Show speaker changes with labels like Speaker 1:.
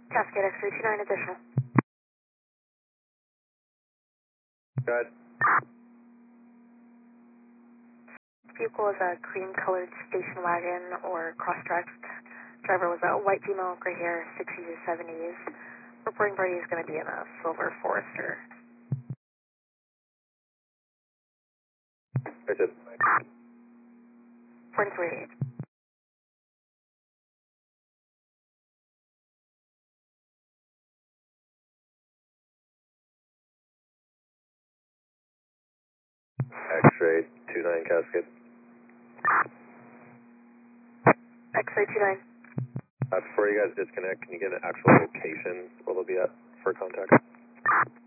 Speaker 1: Cascade X329 additional.
Speaker 2: Go ahead.
Speaker 1: Vehicle is a cream-colored station wagon or cross-dressed. Driver was a white female, gray hair, 60s or 70s. Reporting party is going to be in a silver Forester.
Speaker 2: That's it.
Speaker 1: 438.
Speaker 2: X-ray 29 Cascade.
Speaker 1: X-ray 29.
Speaker 2: Before you guys disconnect, can you get an actual location where they'll be at for contact?